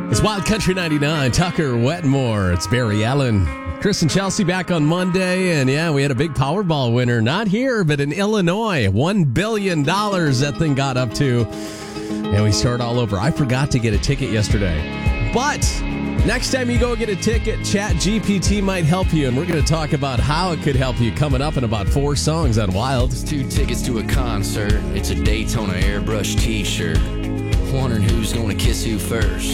It's Wild Country 99, Tucker Wetmore. It's Barry Allen. Chris and Chelsea back on Monday, and yeah, we had a big Powerball winner. Not here, but in Illinois. $1 billion that thing got up to. And we start all over. I forgot to get a ticket yesterday. But next time you go get a ticket, ChatGPT might help you, and we're going to talk about how it could help you coming up in about 4 songs on Wild. It's 2 tickets to a concert. It's a Daytona airbrush t-shirt. Wondering who's going to kiss who first.